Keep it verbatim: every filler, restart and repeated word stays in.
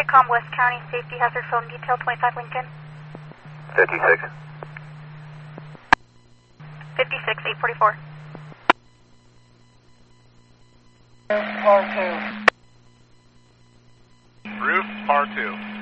Intercom, West County Safety Hazard Phone Detail, twenty-five Lincoln. fifty-six. fifty-six, eight forty-four. Par two. Roof, par two.